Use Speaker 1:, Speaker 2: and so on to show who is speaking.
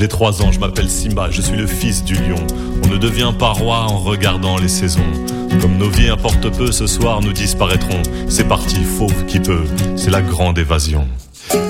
Speaker 1: J'ai 3 ans, je m'appelle Simba, je suis le fils du lion. On ne devient pas roi en regardant les saisons. Comme nos vies importent peu, ce soir nous disparaîtrons. C'est parti, fauve qui peut, c'est la grande évasion.